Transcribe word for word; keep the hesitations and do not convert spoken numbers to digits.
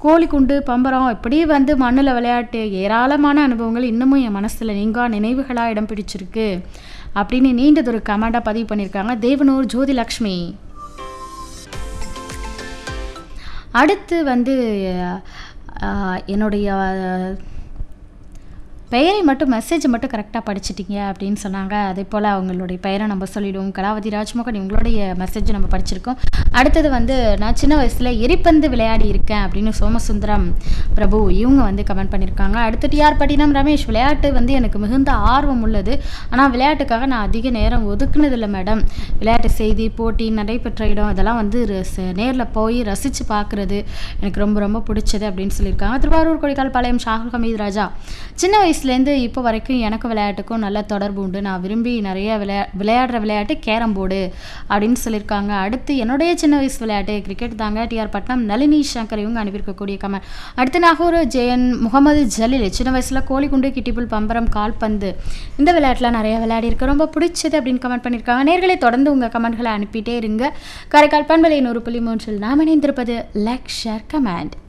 கோழிக்குண்டு, பம்பரம் இப்படி வந்து மண்ணில் விளையாட்டு ஏராளமான அனுபவங்கள் இன்னமும் என் மனசில் நீங்கா நினைவுகளாக இடம் பிடிச்சிருக்கு அப்படின்னு நீண்டதொரு கமெண்டாக பதிவு பண்ணியிருக்காங்க தேவனூர் ஜோதிலக்ஷ்மி. அடுத்து வந்து அஹ், என்னுடைய பெயரை மட்டும் மெசேஜ் மட்டும் கரெக்டாக படிச்சிட்டிங்க அப்படின்னு சொன்னாங்க. அதே போல் அவங்களுடைய பெயரை நம்ம சொல்லிடுவோம். கலாவதி ராஜ்மோகன் இவங்களுடைய மெசேஜ் நம்ம படிச்சிருக்கோம். அடுத்தது வந்து நான் சின்ன வயசில் எரிப்பந்து விளையாடி இருக்கேன் அப்படின்னு சோமசுந்தரம் பிரபு இவங்க வந்து கமெண்ட் பண்ணியிருக்காங்க. அடுத்து டிஆர் பட்டினம் ரமேஷ் விளையாட்டு வந்து எனக்கு மிகுந்த ஆர்வம் உள்ளது, ஆனால் விளையாட்டுக்காக நான் அதிக நேரம் ஒதுக்குனதில்லை மேடம். விளையாட்டு செய்தி போட்டி நடைபெற்ற இடம் இதெல்லாம் வந்து நேரில் போய் ரசித்து பார்க்குறது எனக்கு ரொம்ப ரொம்ப பிடிச்சது அப்படின்னு சொல்லியிருக்காங்க. திருவாரூர் கொடிக்கால் பாளையம் ஷாகுல் ஹமீத் ராஜா சின்ன வயசுலேருந்து இப்போ வரைக்கும் எனக்கு விளையாட்டுக்கும் நல்ல தொடர்பு உண்டு. நான் விரும்பி நிறைய விளையா விளையாடுற விளையாட்டு கேரம் போர்டு அப்படின்னு சொல்லியிருக்காங்க. அடுத்து என்னுடைய சின்ன வயசு விளையாட்டு கிரிக்கெட் தாங்க. டிஆர் பட்னம் நளினி சங்கர் இவங்க அனுப்பியிருக்கக்கூடிய கமெண்ட். அடுத்து நாகூர் ஜெயன் முகமது ஜலீல் சின்ன வயசில் கோழிக்குண்டு, கிட்டிப்புல், பம்பரம், கால்பந்து இந்த விளையாட்டில் நிறைய விளையாடி இருக்கு, ரொம்ப பிடிச்சது அப்படின்னு கமெண்ட் பண்ணியிருக்காங்க. நேர்களை தொடர்ந்து உங்கள் கமெண்ட்களை அனுப்பிட்டே இருங்க. காரைக்கால் பண்பலை நூறு புள்ளி மூன்றில் நாம் இணைந்திருப்பது லைக் ஷேர் கமெண்ட்.